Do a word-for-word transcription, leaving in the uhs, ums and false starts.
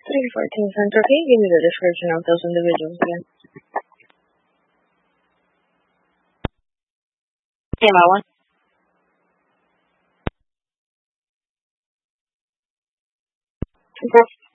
three fourteen Central. Can you give me the description of those individuals again? Say my one. Okay.